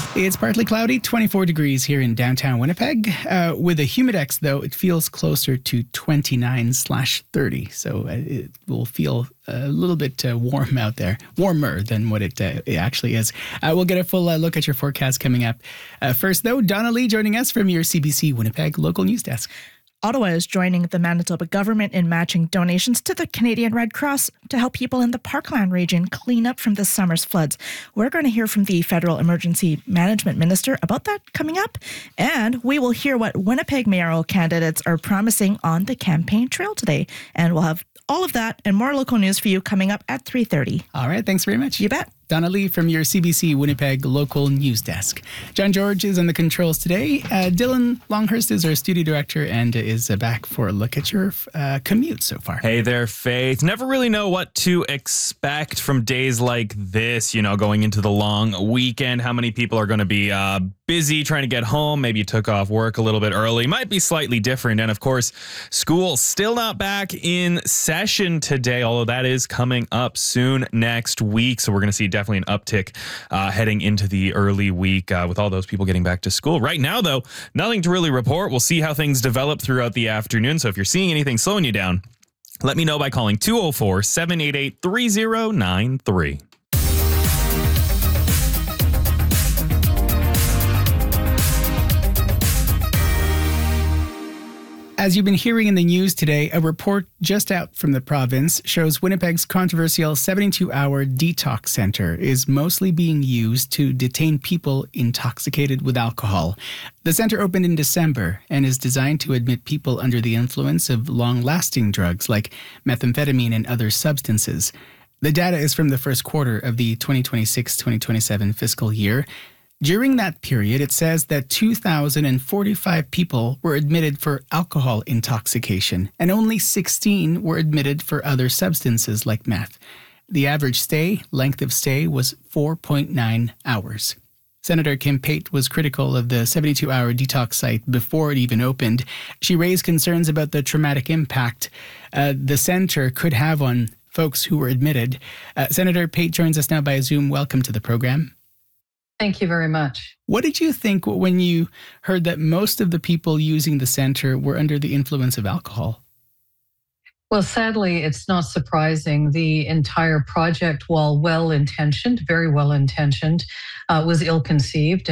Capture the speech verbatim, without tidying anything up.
It's partly cloudy, twenty-four degrees here in downtown Winnipeg. Uh, with a humidex, though, it feels closer to twenty-nine slash thirty. So uh, it will feel a little bit uh, warm out there, warmer than what it, uh, it actually is. Uh, we'll get a full uh, look at your forecast coming up. Uh, first, though, Donna Lee joining us from your C B C Winnipeg local news desk. Ottawa is joining the Manitoba government in matching donations to the Canadian Red Cross to help people in the Parkland region clean up from this summer's floods. We're going to hear from the Federal Emergency Management Minister about that coming up. And we will hear what Winnipeg mayoral candidates are promising on the campaign trail today. And we'll have all of that and more local news for you coming up at three thirty. All right, thanks very much. You bet. Donna Lee from your C B C Winnipeg local news desk. John George is on the controls today. Uh, Dylan Longhurst is our studio director and is uh, back for a look at your uh, commute so far. Hey there, Faith. Never really know what to expect from days like this, you know, going into the long weekend. How many people are going to be uh, busy trying to get home? Maybe you took off work a little bit early. Might be slightly different. And of course, school still not back in session today, although that is coming up soon next week. So we're going to see definitely an uptick uh, heading into the early week uh, with all those people getting back to school. Right now, though, nothing to really report. We'll see how things develop throughout the afternoon. So if you're seeing anything slowing you down, let me know by calling two oh four, seven eight eight, three oh nine three. As you've been hearing in the news today, a report just out from the province shows Winnipeg's controversial seventy-two hour detox center is mostly being used to detain people intoxicated with alcohol. The center opened in December and is designed to admit people under the influence of long-lasting drugs like methamphetamine and other substances. The data is from the first quarter of the twenty twenty-six twenty twenty-seven fiscal year. During that period, it says that two thousand forty-five people were admitted for alcohol intoxication, and only sixteen were admitted for other substances like meth. The average stay, length of stay, was four point nine hours. Senator Kim Pate was critical of the seventy-two hour detox site before it even opened. She raised concerns about the traumatic impact uh, the center could have on folks who were admitted. Uh, Senator Pate joins us now by Zoom. Welcome to the program. Thank you very much. What did you think when you heard that most of the people using the center were under the influence of alcohol? Well, sadly, it's not surprising. The entire project, while well-intentioned, very well-intentioned, uh, was ill-conceived.